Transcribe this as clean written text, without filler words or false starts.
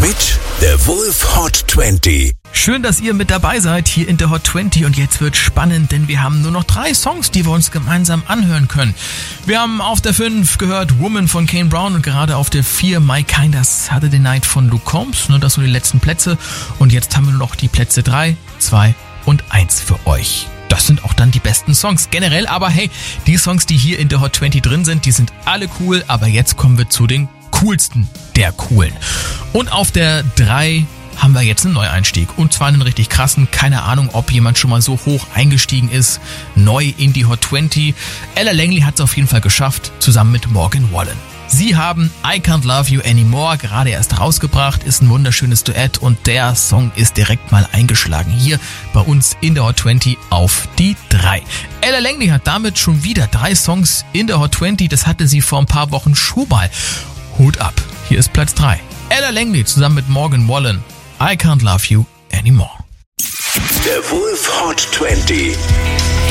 mit der Wolf Hot 20. Schön, dass ihr mit dabei seid hier in der Hot 20 und jetzt wird spannend, denn wir haben nur noch 3 Songs, die wir uns gemeinsam anhören können. Wir haben auf der 5 gehört Woman von Kane Brown und gerade auf der 4 My Kinda Saturday Night von Luke Combs. Das sind die letzten Plätze und jetzt haben wir nur noch die Plätze 3, 2 und 1 für euch. Das sind auch dann die besten Songs generell, aber hey, die Songs, die hier in der Hot 20 drin sind, die sind alle cool, aber jetzt kommen wir zu den coolsten der coolen. Und auf der 3 haben wir jetzt einen Neueinstieg und zwar einen richtig krassen, keine Ahnung, ob jemand schon mal so hoch eingestiegen ist, neu in die Hot 20. Ella Langley hat es auf jeden Fall geschafft, zusammen mit Morgan Wallen. Sie haben I Can't Love You Anymore gerade erst rausgebracht, ist ein wunderschönes Duett und der Song ist direkt mal eingeschlagen hier bei uns in der Hot 20 auf die 3. Ella Langley hat damit schon wieder 3 Songs in der Hot 20, das hatte sie vor ein paar Wochen schon mal. Hut ab, hier ist Platz 3. Ella Langley zusammen mit Morgan Wallen, I Can't Love You Anymore. Der Wolf Hot 20.